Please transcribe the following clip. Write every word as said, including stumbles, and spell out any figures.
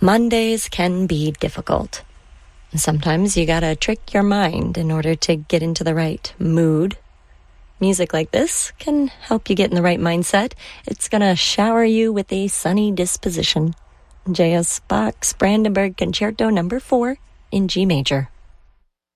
Mondays can be difficult. Sometimes you gotta trick your mind in order to get into the right mood. Music like this can help you get in the right mindset. It's gonna shower you with a sunny disposition. J S. Bach's Brandenburg Concerto number four in G major.